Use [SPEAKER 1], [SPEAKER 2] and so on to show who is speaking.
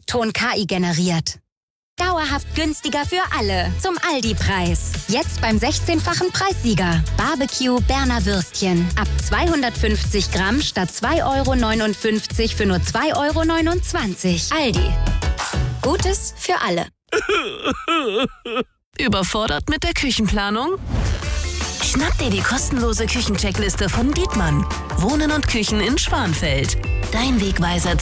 [SPEAKER 1] Ton KI generiert. Dauerhaft günstiger für alle. Zum Aldi-Preis. Jetzt beim 16-fachen Preissieger. Barbecue Berner Würstchen. Ab 250 Gramm statt 2,59 € für nur 2,29 €. Aldi. Gutes für alle.
[SPEAKER 2] Überfordert mit der Küchenplanung? Schnapp dir die kostenlose Küchencheckliste von Dietmann. Wohnen und Küchen in Schwanfeld. Dein Wegweiser